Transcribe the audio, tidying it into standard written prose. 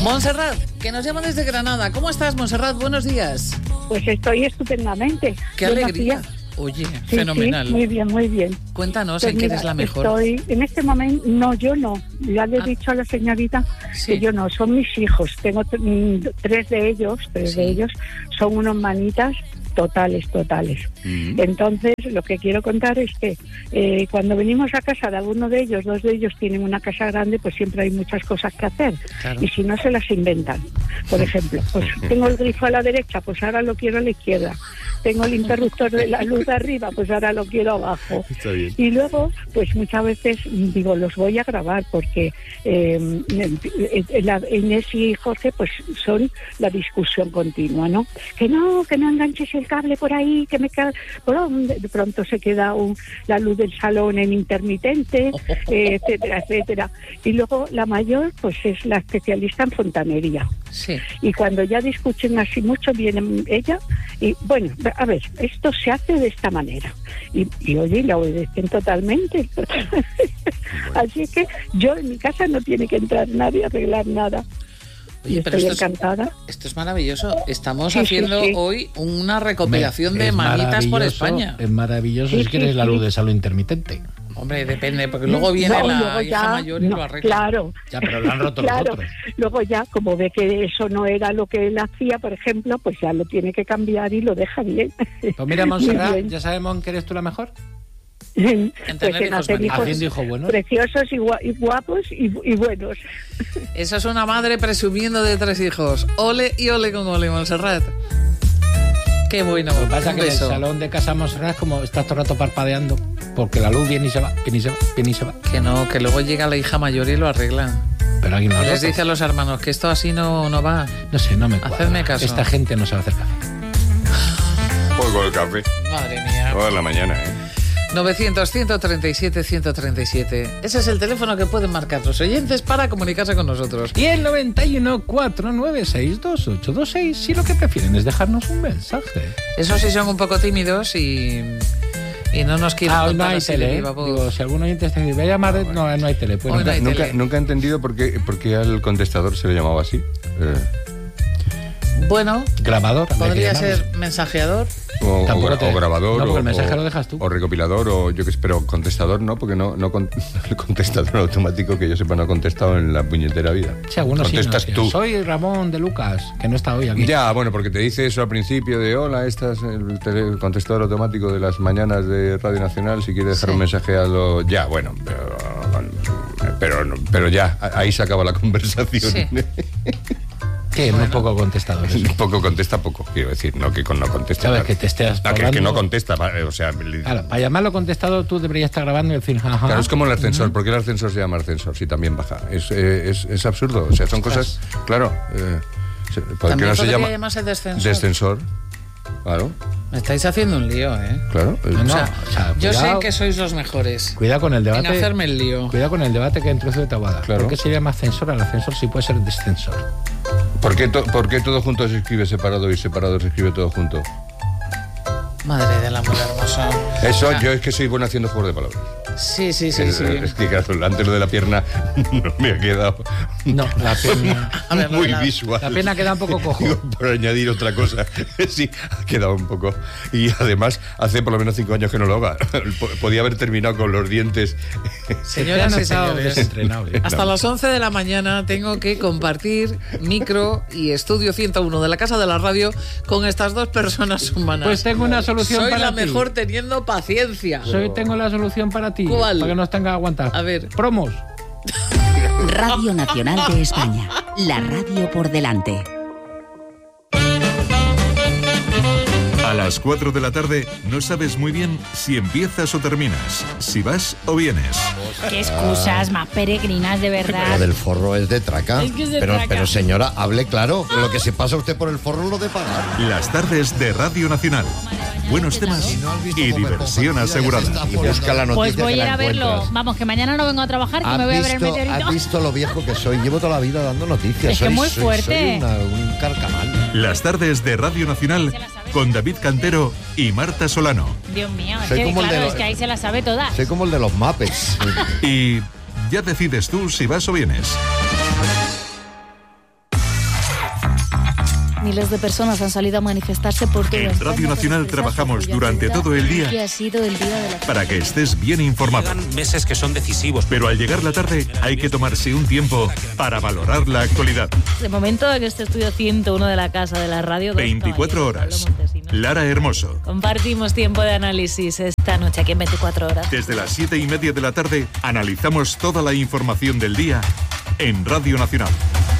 Montserrat, que nos llama desde Granada. ¿Cómo estás, Montserrat? Buenos días. Pues estoy estupendamente. ¡Qué alegría! Oye, sí, fenomenal. Sí, muy bien, muy bien. Cuéntanos, Pues ¿en qué eres la mejor? Estoy, en este momento, yo no. Ya le he dicho a la señorita que yo no, son mis hijos. Tengo tres de ellos son unos manitas totales. Entonces, lo que quiero contar es que cuando venimos a casa de alguno de ellos, dos de ellos tienen una casa grande, pues siempre hay muchas cosas que hacer. Claro. Y si no, se las inventan. Por ejemplo, pues tengo el grifo a la derecha, pues ahora lo quiero a la izquierda. Tengo el interruptor de la luz arriba, pues ahora lo quiero abajo. Está bien. Y luego, pues muchas veces digo, los voy a grabar porque Inés y Jorge pues son la discusión continua, ¿no? Que no enganches el cable por ahí, que me queda... De pronto se queda la luz del salón en intermitente, etcétera. Y luego la mayor pues es la especialista en fontanería. Sí. Y cuando ya discuten así mucho, viene ella y, bueno, a ver, esto se hace de esta manera. Y oye, la obedecen totalmente. Así que yo en mi casa no tiene que entrar nadie a arreglar nada. Oye, pero estoy encantada. Esto es maravilloso. Estamos haciendo hoy una recopilación de manitas por España. Es maravilloso si quieres la luz de salud intermitente. Hombre, depende, porque luego viene la hija mayor y lo arregla. Claro. Ya, pero lo han roto los otros. Luego ya, como ve que eso no era lo que él hacía, por ejemplo, pues ya lo tiene que cambiar y lo deja bien. Pues mira, Montserrat, ya sabemos que eres tú la mejor. Pues en hacer hijos buenos, preciosos y guapos y buenos. Eso es una madre presumiendo de 3 hijos. Ole y ole con ole, Montserrat. Qué bueno. Lo que pasa es que en el salón de casa Montserrat como estás todo el rato parpadeando, porque la luz viene y se va. Que no, que luego llega la hija mayor y lo arreglan. Pero aquí no les dice a los hermanos que esto así no va. No sé, no me cuadra. Hacedme caso. Esta gente no sabe hacer café. Pues con el café. Madre mía. Toda la mañana, 900-137-137. Ese es el teléfono que pueden marcar los oyentes para comunicarse con nosotros. Y el 91-496-2826, si lo que prefieren es dejarnos un mensaje. Eso sí son un poco tímidos y no nos quieren contar. No hay tele, digo, si algún oyente está diciendo, voy a llamar, no hay tele. Pues nunca he entendido por qué al contestador se le llamaba así. Bueno, grabador. Podría ser mensajeador. O grabador. No, porque el mensaje lo dejas tú. O recopilador, o yo qué sé, pero contestador no, porque no el contestador automático que yo sepa no ha contestado en la puñetera vida. Sí, algunos contestas sí, tú. Soy Ramón de Lucas, que no está hoy aquí. Ya, bueno, porque te dice eso al principio de hola, este es el contestador automático de las mañanas de Radio Nacional, si quieres dejar un mensaje a lo... Ya, bueno, pero ya, ahí se acaba la conversación. Sí. ¿Qué? Muy poco contestador. Poco contesta, poco. Quiero decir, no que no contesta. Sabes que te estés hablando... que no contesta, o sea... Claro, para llamarlo contestado tú deberías estar grabando y decir... Ajá. Claro, es como el ascensor. ¿Por qué el ascensor se llama ascensor si también baja? Es absurdo. O sea, son cosas... Claro. ¿Por qué no se llama llamarse descensor? Descensor. Claro. Me estáis haciendo un lío, ¿eh? Claro. Yo sé que sois los mejores. Cuidado con el debate. En hacerme el lío. Cuidado con el debate que introduce Taboada. Claro. ¿Por qué se llama ascensor? Al ascensor sí puede ser descensor. ¿Por qué todo junto se escribe separado y separado se escribe todo junto? Madre del amor hermoso. Eso, yo es que soy bueno haciendo juegos de palabras. Sí. Es que claro, antes lo de la pierna no me ha quedado. No, la pierna. Muy visual. La pierna queda un poco cojo. Digo, por añadir otra cosa. Sí, ha quedado un poco. Y además, hace por lo menos 5 años que no lo haga. Podía haber terminado con los dientes. Señoras y señores, hasta No. las 11 de la mañana tengo que compartir micro y estudio 101 de la Casa de la Radio con estas dos personas humanas. Pues tengo una solución Soy para la ti. mejor teniendo paciencia. Tengo la solución para ti. ¿Cuál? Para que nos tenga que aguantar. A ver. Promos. Radio Nacional de España. La radio por delante. A las 4 de la tarde no sabes muy bien si empiezas o terminas, si vas o vienes. Qué excusas más peregrinas, de verdad. Lo del forro es de traca. Es que es de traca. Pero señora, hable claro. Lo que se pasa usted por el forro lo de pagar. Las tardes de Radio Nacional. Buenos temas y diversión asegurada. Y busca la noticia. Pues voy a que ir la a verlo. encuentras. Vamos, que mañana no vengo a trabajar, que me voy a ver el meteorito. ¿Has visto lo viejo que soy? Llevo toda la vida dando noticias. Es que muy fuerte. Soy un carcamal. Las tardes de Radio Nacional con David Cantero y Marta Solano. Dios mío, es Soy que, como el de claro, los- es que ahí se las sabe todas. Soy como el de los Muppets. Y ya decides tú si vas o vienes. Miles de personas han salido a manifestarse por todo En España Radio Nacional para expresar trabajamos su durante solidaridad todo el día que ha sido el día de la... para que estés bien informado. Llegan meses que son decisivos. Pero al llegar la tarde hay que tomarse un tiempo para valorar la actualidad. De momento, en este estudio 101 de la Casa de la Radio... 24 horas. Lara Hermoso. Compartimos tiempo de análisis esta noche aquí en 24 horas. Desde las 7:30 de la tarde analizamos toda la información del día en Radio Nacional.